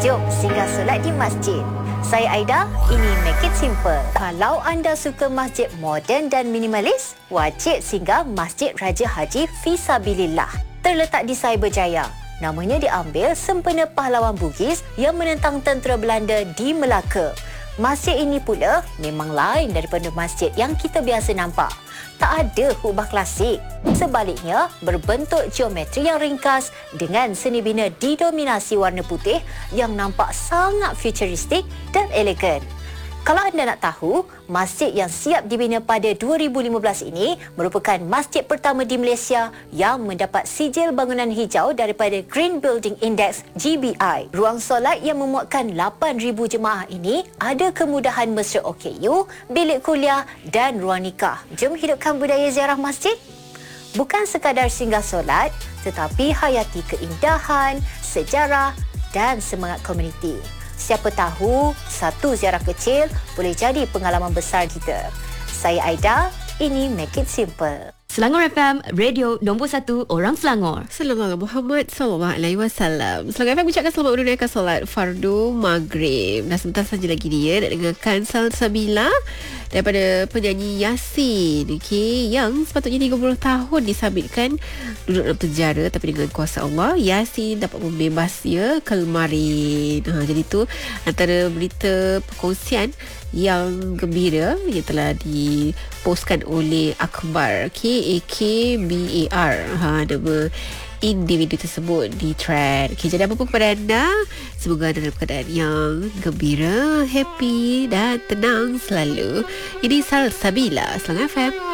Jom singgah solat di masjid. Saya Aida, ini Make It Simple. Kalau anda suka masjid moden dan minimalis, wajib singgah Masjid Raja Haji Fisabilillah. Terletak di Cyberjaya. Namanya diambil sempena pahlawan Bugis yang menentang tentera Belanda di Melaka. Masjid ini pula memang lain daripada masjid yang kita biasa nampak. Tak ada kubah klasik. Sebaliknya, berbentuk geometri yang ringkas dengan seni bina didominasi warna putih yang nampak sangat futuristik dan elegan. Kalau anda nak tahu, masjid yang siap dibina pada 2015 ini merupakan masjid pertama di Malaysia yang mendapat sijil bangunan hijau daripada Green Building Index GBI. Ruang solat yang memuatkan 8,000 jemaah ini ada kemudahan mesra OKU, bilik kuliah dan ruang nikah. Jom hidupkan budaya ziarah masjid. Bukan sekadar singgah solat, tetapi hayati keindahan, sejarah dan semangat komuniti. Siapa tahu, satu ziarah kecil boleh jadi pengalaman besar kita. Saya Aida, ini Make It Simple. Selangor FM, radio nombor 1 orang Selangor. Sallallahu Muhammad sallallahu alaihi wasallam. Selangor FM ucapkan selamat menunaikan solat fardu maghrib. Dan sebentar saja lagi dia nak dengarkan Salsabila daripada penyanyi Yasin, yang sepatutnya 30 tahun disabitkan duduk dalam penjara, tapi dengan kuasa Allah Yasin dapat membebas dia kemarin. Jadi tu antara berita perkongsian yang gembira yang telah dipostkan oleh Akbar, KAKBAR, nama individu tersebut di thread. Jadi apa pun kepada anda, semoga anda dalam keadaan yang gembira, happy dan tenang selalu. Ini Salsabila, Selangor FM.